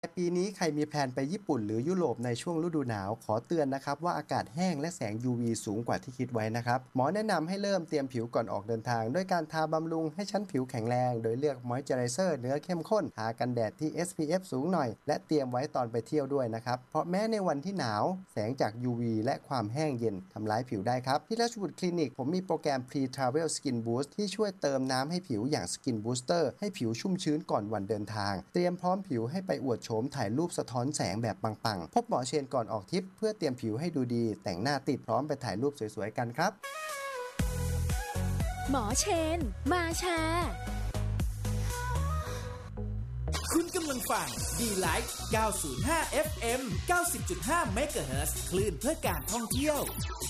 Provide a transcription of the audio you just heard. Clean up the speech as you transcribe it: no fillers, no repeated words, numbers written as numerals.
ปีนี้ใครมีแพลนไปญี่ปุ่นหรือยุโรปในช่วงฤดูหนาวขอเตือนนะครับว่าอากาศแห้งและแสง UV สูงกว่าที่คิดไว้นะครับหมอแนะนำให้เริ่มเตรียมผิวก่อนออกเดินทางด้วยการทาบำรุงให้ชั้นผิวแข็งแรงโดยเลือกมอยเจอไรเซอร์เนื้อเข้มข้นทากันแดดที่ SPF สูงหน่อยและเตรียมไว้ตอนไปเที่ยวด้วยนะครับเพราะแม้ในวันที่หนาวแสงจาก UV และความแห้งเย็นทำร้ายผิวได้ครับที่ราชบุตรคลินิกผมมีโปรแกรม Pre-Travel Skin Boost ที่ช่วยเติมน้ำให้ผิวอย่าง Skin Booster ให้ผิวชุ่มชื้นก่อนวันเดินทางเตรียมพร้อมผิวให้ไปอวดโฉมถ่ายรูปสะท้อนแสงแบบปังๆพบหมอเชนก่อนออกทริปเพื่อเตรียมผิวให้ดูดีแต่งหน้าติดพร้อมไปถ่ายรูปสวยๆกันครับหมอเชนมาแชร์คุณกำลังฟังดีไลฟ์905 FM 90.5 เมกะเฮิรตซ์คลื่นเพื่อการท่องเที่ยว